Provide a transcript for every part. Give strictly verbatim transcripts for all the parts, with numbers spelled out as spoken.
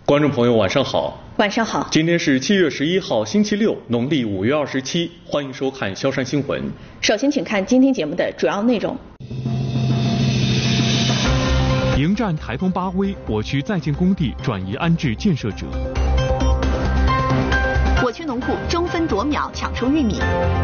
观众朋友晚上好。 晚上好。 今天是七月十一号星期六，农历五月二十七，欢迎收看萧山新闻。 首先请看今天节目的主要内容。 迎战台风巴威，我区在建工地转移安置建设者。 我区农户争分夺秒抢收玉米。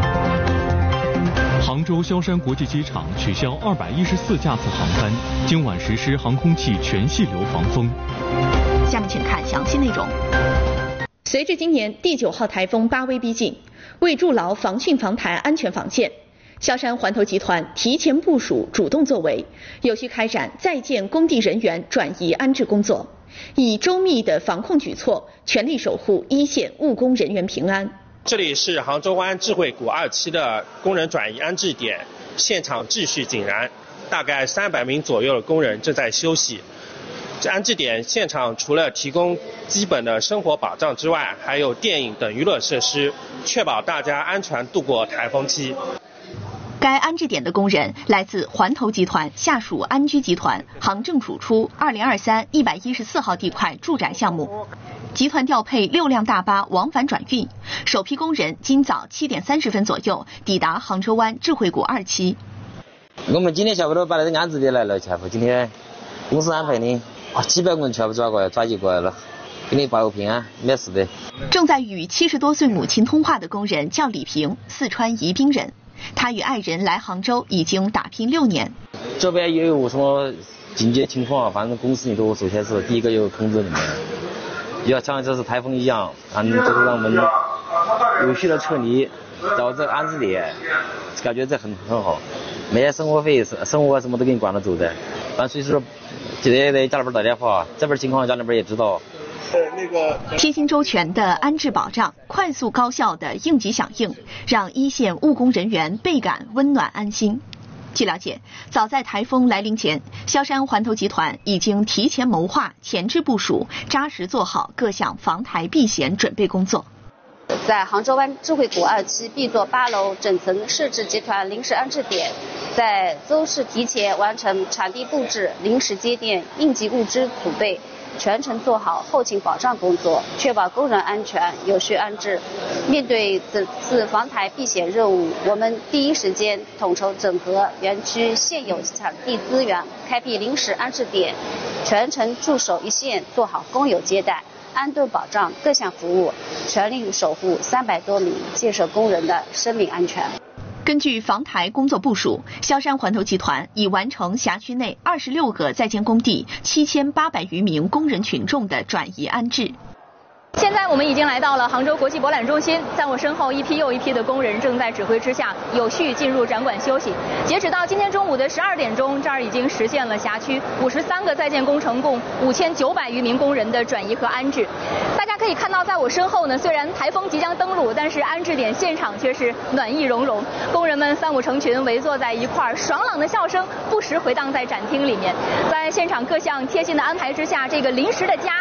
杭州萧山国际机场取消二百一十四架次航班，今晚实施航空器全系流防风。 下面请看详细内容。随着今年第九号台风巴威逼近，为筑牢防汛防台安全防线，萧山环投集团提前部署，主动作为，有序开展在建工地人员转移安置工作，以周密的防控举措，全力守护一线务工人员平安。 这里是杭州湾智慧谷二期的工人转移安置点，现场秩序井然，大概三百名左右的工人正在休息。这安置点现场除了提供基本的生活保障之外，还有电影等娱乐设施，确保大家安全度过台风期。 该安置点的工人来自环投集团下属安居集团杭政储出二零二三一百一十四号地块住宅项目，集团调配六辆大巴往返转运，首批工人今早七点三十分左右抵达杭州湾智慧谷二期。 我们今天下午都把那个安置点来了，全部今天公司安排的。啊，几百个人全部抓过来，抓起过来了，给你报个平安，没事的。 正在与七十多岁母亲通话的工人叫李平，四川宜宾人。他与爱人来杭州已经打拼六年。 这边也有什么紧急情况，反正公司里头首先是第一个有通知你们，要像这次台风一样，嗯，就是让我们有序的撤离到这个安置点，感觉这很很好，每天生活费、生活什么都给你管得走的，反正随时记得给家里边打电话，这边情况家里边也知道。 贴心周全的安置保障，快速高效的应急响应，让一线务工人员倍感温暖安心。据了解，早在台风来临前，萧山环投集团已经提前谋划、前置部署，扎实做好各项防台避险准备工作。 在杭州湾智慧谷二期 B 座八楼整层设置集团临时安置点，在周市提前完成场地布置、临时接电、应急物资储备，全程做好后勤保障工作，确保工人安全有序安置。面对此次防台避险任务，我们第一时间统筹整合园区现有场地资源，开辟临时安置点，全程驻守一线，做好工友接待、安顿保障各项服务，全力守护三百多名建设工人的生命安全。 根据防台工作部署，萧山环投集团已完成辖区内二十六个在建工地七千八百余名工人群众的转移安置。 现在我们已经来到了杭州国际博览中心，在我身后一批又一批的工人正在指挥之下有序进入展馆休息。截止到今天中午的十二点钟，这儿已经实现了辖区五十三个在建工程共五千九百余名工人的转移和安置。大家可以看到，在我身后呢，虽然台风即将登陆，但是安置点现场却是暖意融融，工人们三五成群围坐在一块儿，爽朗的笑声不时回荡在展厅里面。在现场各项贴心的安排之下，这个临时的家